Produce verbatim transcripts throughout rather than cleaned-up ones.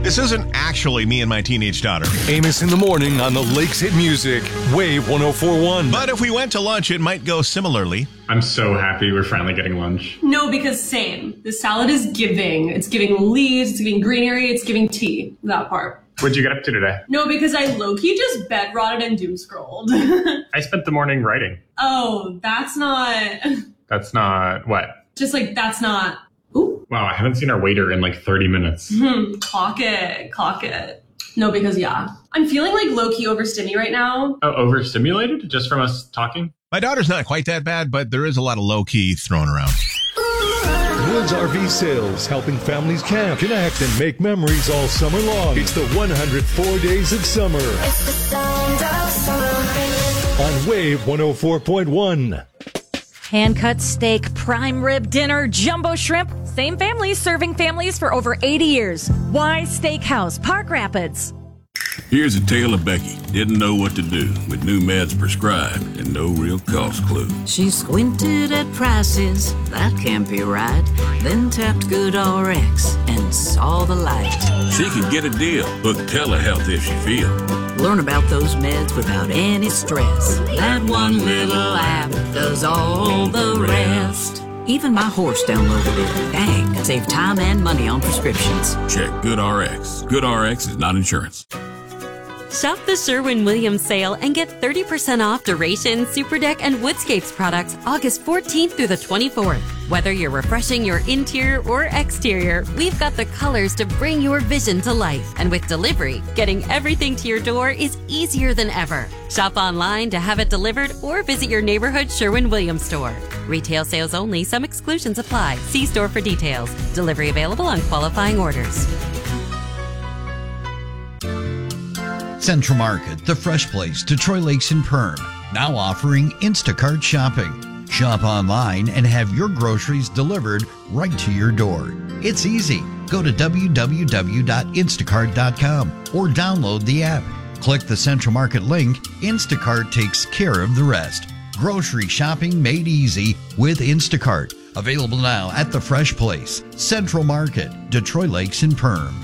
This isn't actually me and my teenage daughter. Amos in the morning on the Lakes Hit Music, Wave one oh four point one. But if we went to lunch, it might go similarly. I'm so happy we're finally getting lunch. No, because same. The salad is giving. It's giving leaves, it's giving greenery, it's giving tea. That part. What'd you get up to today? No, because I low-key just bed rotted and doom scrolled. I spent the morning writing. Oh, that's not... That's not what? Just like, that's not... Ooh. Wow, I haven't seen our waiter in like thirty minutes. Hmm, clock it, clock it. No, because yeah. I'm feeling like low-key overstimmy right now. Oh, overstimulated? Just from us talking? My daughter's not quite that bad, but there is a lot of low-key thrown around. Woods R V Sales, helping families camp, connect, and make memories all summer long. It's the one hundred four days of summer. It's the sound of summer. On Wave one oh four point one. Hand-cut steak, prime rib dinner, jumbo shrimp. Same family serving families for over eighty years. Why Steakhouse, Park Rapids. Here's a tale of Becky. Didn't know what to do with new meds prescribed and no real cost clue. She squinted at prices, that can't be right. Then tapped GoodRx and saw the light. She could get a deal. Book telehealth if she feel. Learn about those meds without any stress. That one little app does all the rest. Even my horse downloaded it. Dang, save time and money on prescriptions. Check GoodRx. GoodRx is not insurance. Shop the Sherwin-Williams sale and get thirty percent off Duration, Superdeck, and Woodscapes products August fourteenth through the twenty-fourth. Whether you're refreshing your interior or exterior, we've got the colors to bring your vision to life. And with delivery, getting everything to your door is easier than ever. Shop online to have it delivered or visit your neighborhood Sherwin-Williams store. Retail sales only. Some exclusions apply. See store for details. Delivery available on qualifying orders. Central Market, the fresh place, Detroit Lakes and Perm, now offering Instacart shopping. Shop online and have your groceries delivered right to your door. It's easy. Go to w w w dot instacart dot com or download the app. Click the Central Market link. Instacart takes care of the rest. Grocery shopping made easy with Instacart. Available now at the fresh place, Central Market, Detroit Lakes and Perm.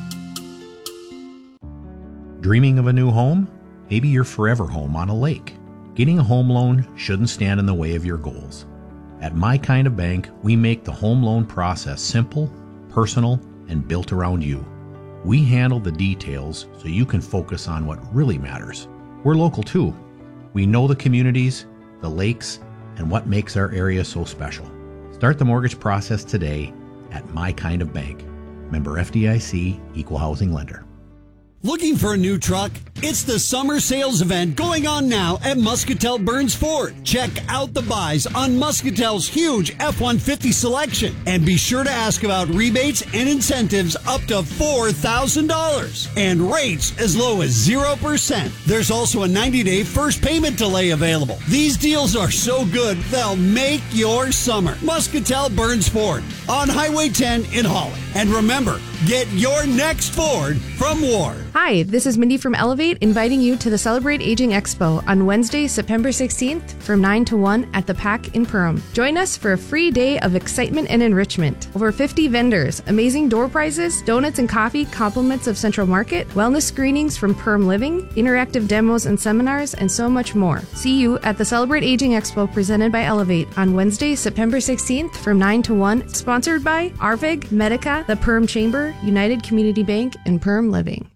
Dreaming of a new home? Maybe your forever home on a lake. Getting a home loan shouldn't stand in the way of your goals. At My Kind of Bank, we make the home loan process simple, personal, and built around you. We handle the details so you can focus on what really matters. We're local too. We know the communities, the lakes, and what makes our area so special. Start the mortgage process today at My Kind of Bank. Member F D I C, Equal Housing Lender. Looking for a new truck? It's the summer sales event going on now at Muscatel Burns Ford. Check out the buys on Muscatel's huge F one fifty selection. And be sure to ask about rebates and incentives up to four thousand dollars. And rates as low as zero percent. There's also a ninety-day first payment delay available. These deals are so good, they'll make your summer. Muscatel Burns Ford on Highway ten in Holland. And remember, get your next Ford from Ward. Hi, this is Mindy from Elevate, inviting you to the Celebrate Aging Expo on Wednesday, September sixteenth from nine to one at the Pack in Perham. Join us for a free day of excitement and enrichment. Over fifty vendors, amazing door prizes, donuts and coffee, compliments of Central Market, wellness screenings from Perham Living, interactive demos and seminars, and so much more. See you at the Celebrate Aging Expo presented by Elevate on Wednesday, September sixteenth from nine to one, sponsored by Arvig, Medica, the Perham Chamber, United Community Bank, and Perham Living.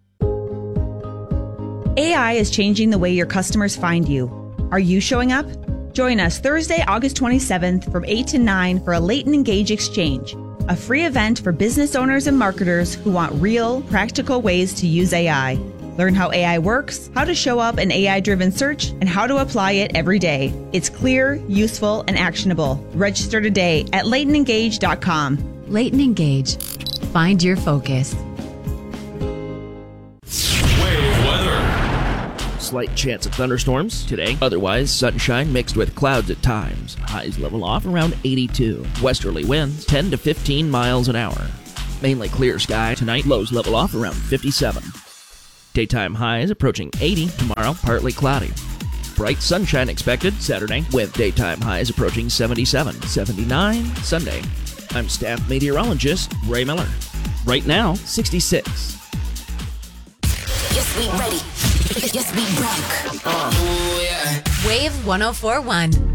A I is changing the way your customers find you. Are you showing up? Join us Thursday, August twenty-seventh from eight to nine for a Latent Engage Exchange, a free event for business owners and marketers who want real, practical ways to use A I. Learn how A I works, how to show up in A I-driven search, and how to apply it every day. It's clear, useful, and actionable. Register today at latent engage dot com. Latent Engage. Find your focus. Wave weather. Slight chance of thunderstorms today. Otherwise, sunshine mixed with clouds at times. Highs level off around eighty-two. Westerly winds ten to fifteen miles an hour. Mainly clear sky tonight. Lows level off around fifty-seven. Daytime highs approaching eighty. Tomorrow, partly cloudy. Bright sunshine expected Saturday with daytime highs approaching seventy-seven. seventy-nine Sunday. I'm staff meteorologist Ray Miller. Right now, sixty-six. we ready. Yes, we back. Uh, ooh, yeah. Wave one oh four one.